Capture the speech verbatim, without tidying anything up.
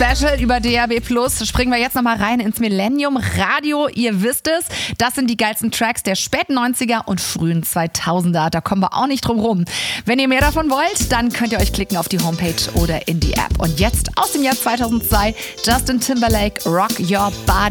Special über D A B Plus. Springen wir jetzt nochmal rein ins Millennium Radio. Ihr wisst es, das sind die geilsten Tracks der späten neunziger und frühen zweitausender. Da kommen wir auch nicht drum rum. Wenn ihr mehr davon wollt, dann könnt ihr euch klicken auf die Homepage oder in die App. Und jetzt aus dem Jahr zweitausendzwei Justin Timberlake, Rock Your Body.